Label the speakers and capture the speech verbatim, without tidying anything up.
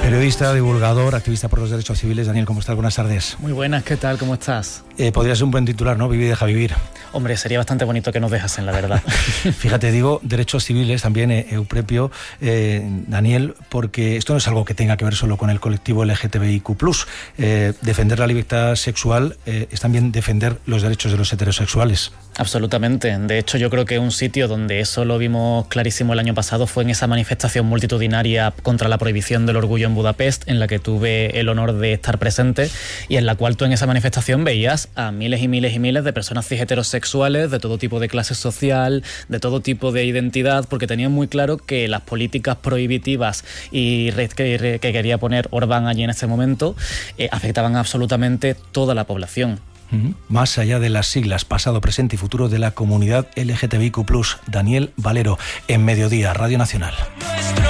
Speaker 1: Periodista, divulgador, activista por los derechos civiles. Daniel, ¿cómo estás? Buenas tardes.
Speaker 2: Muy buenas, ¿qué tal? ¿Cómo estás?
Speaker 1: Eh, podría ser un buen titular, ¿no? Vivir y deja vivir.
Speaker 2: Hombre, sería bastante bonito que nos dejasen, la verdad.
Speaker 1: Fíjate, digo derechos civiles también, eh, Euprepio, eh, Daniel, porque esto no es algo que tenga que ver solo con el colectivo L G T B I Q plus. Eh, defender la libertad sexual eh, es también defender los derechos de los heterosexuales.
Speaker 2: Absolutamente. De hecho, yo creo que un sitio donde eso lo vimos clarísimo el año pasado fue en esa manifestación multitudinaria contra la prohibición del orgullo en Budapest, en la que tuve el honor de estar presente y en la cual tú en esa manifestación veías a miles y miles y miles de personas cis heterosexuales de todo tipo de clase social, de todo tipo de identidad, porque tenían muy claro que las políticas prohibitivas y que, que quería poner Orbán allí en ese momento eh, afectaban absolutamente toda la población.
Speaker 1: Más allá de las siglas, pasado, presente y futuro de la comunidad L G T B I Q plus. Daniel Valero, en Mediodía, Radio Nacional.